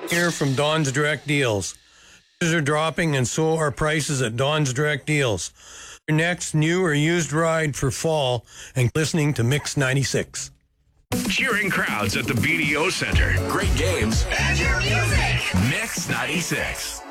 Here from Don's Direct Deals. Prices are dropping and so are prices at Don's Direct Deals. Your next new or used ride for fall and listening to Mix 96. Cheering crowds at the BDO Center. Great games. And your music. Mix 96.